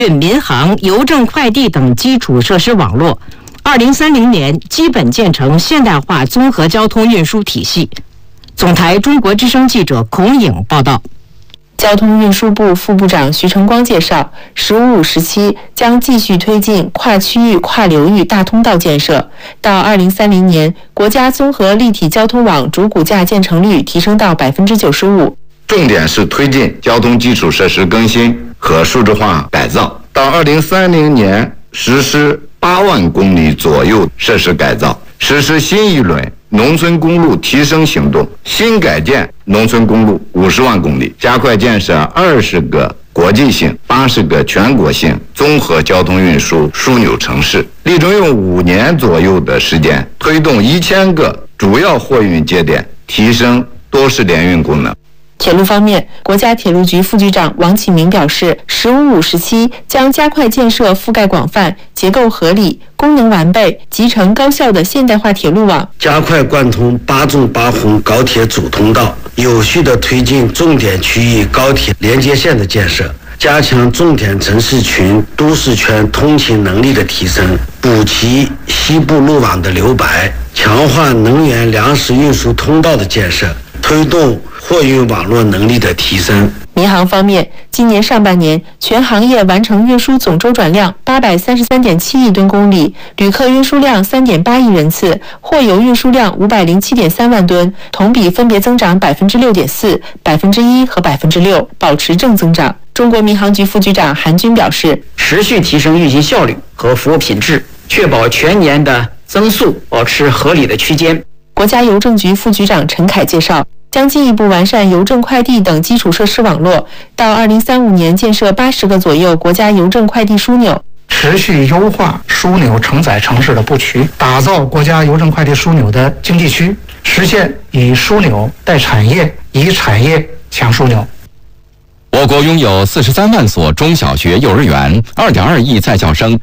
民航、邮政快递等基础设施网络，2030年基本建成现代化综合交通运输体系。总台中国之声记者孔颖报道。 交通运输部副部长徐成光介绍，“15-5时期将继续推进跨区域、跨流域大通道建设，到2030年，国家综合立体交通网主骨架建成率提升到95%。 重点是推进交通基础设施更新和数字化改造，到2030年实施8万公里左右设施改造，实施新一轮农村公路提升行动，新改建农村公路50万公里，加快建设20个国际性、80个全国性综合交通运输枢纽城市，力争用5年左右的时间，推动1000个主要货运节点提升多式联运功能。 铁路方面，国家铁路局副局长王启明表示，“15-5时期将加快建设覆盖广泛、结构合理、功能完备、集成高效的现代化铁路网， 加快贯通8纵8横高铁主通道，有序地推进重点区域高铁连接线的建设，加强重点城市群、都市圈通勤能力的提升，补齐西部路网的留白，强化能源粮食运输通道的建设，推动货运网络能力的提升。 民航方面，今年上半年全行业完成运输总周转量833.7亿吨公里，旅客运输量3.8亿人次，货邮运输量507.3万吨，同比分别增长6.4%、1%和6%，保持正增长。中国民航局副局长韩军表示， 持续提升运行效率和服务品质，确保全年的增速保持合理的区间。 国家邮政局副局长陈凯介绍，将进一步完善邮政快递等基础设施网络，到2035年建设80个左右国家邮政快递枢纽， 持续优化枢纽承载城市的布局，打造国家邮政快递枢纽的经济区，实现以枢纽带产业，以产业抢枢纽。 我国拥有43万所中小学、幼儿园，2.2亿在校生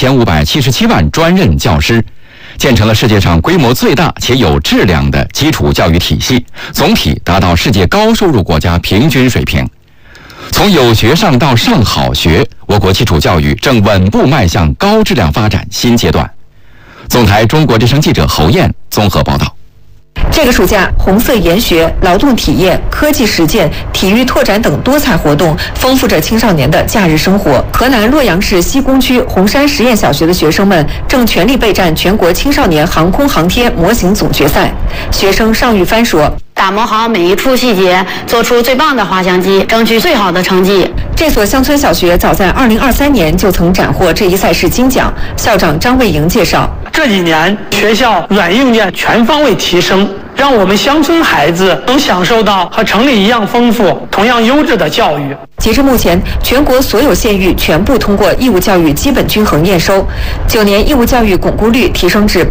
，1577万专任教师，建成了世界上规模最大且有质量的基础教育体系，总体达到世界高收入国家平均水平。从有学上到上好学，我国基础教育正稳步迈向高质量发展新阶段。总台中国之声记者侯燕综合报道。 这个暑假，红色研学、劳动体验、科技实践、体育拓展等多彩活动，丰富着青少年的假日生活。河南洛阳市西工区红山实验小学的学生们正全力备战全国青少年航空航天模型总决赛。学生尚玉帆说：“ 打磨好每一处细节，做出最棒的滑翔机，争取最好的成绩。” 这所乡村小学早在2023年就曾斩获这一赛事金奖。校长张卫营介绍， 这几年学校软硬件全方位提升，让我们乡村孩子能享受到和城里一样丰富、同样优质的教育。 截至目前，全国所有县域全部通过义务教育基本均衡验收，9年义务教育巩固率提升至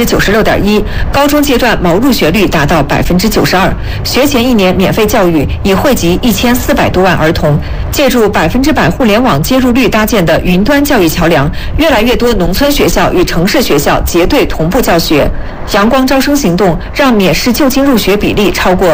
96.1%，高中阶段毛入学率达到92%，学前1年免费教育已惠及1400多万儿童。借助100%互联网接入率搭建的云端教育桥梁，越来越多农村学校与城市学校结对同步教学。阳光招生行动让免试就近入学比例超过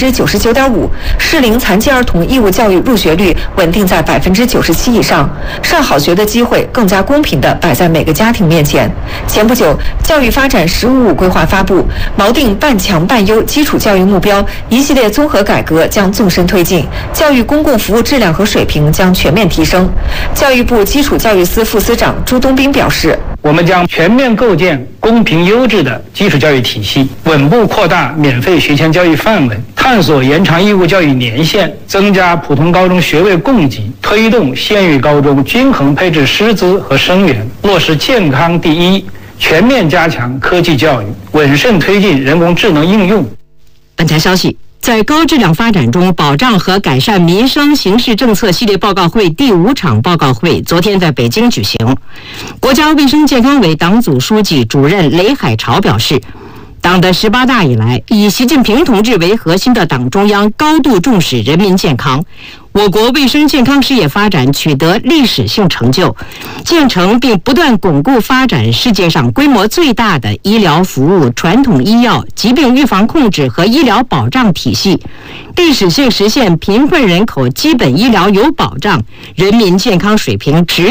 99.5%，适龄残疾儿童义务教育入学率稳定在97%以上，上好学的机会更加公平地摆在每个家庭面前。前不久，教育发展“15-5”规划发布，锚定半强半优基础教育目标，一系列综合改革将纵深推进，教育公共服务质量和水平将全面提升。教育部基础教育司副司长朱东斌表示， 我们将全面构建公平优质的基础教育体系，稳步扩大免费学前教育范围，探索延长义务教育年限，增加普通高中学位供给，推动县域高中均衡配置师资和生源，落实健康第一，全面加强科技教育，稳慎推进人工智能应用。 本台消息，在高质量发展中保障和改善民生形势政策系列报告会第5场报告会昨天在北京举行。国家卫生健康委党组书记、主任雷海潮表示，党的18大以来，以习近平同志为核心的党中央高度重视人民健康，我国卫生健康事业发展取得历史性成就，建成并不断巩固发展世界上规模最大的医疗服务、传统医药、疾病预防控制和医疗保障体系，历史性实现贫困人口基本医疗有保障，人民健康水平持